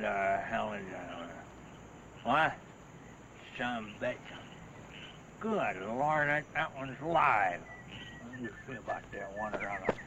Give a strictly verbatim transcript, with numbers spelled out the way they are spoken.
the hell is that? What? Some bitch. Good Lord, that, that one's live. How do you feel about that one around the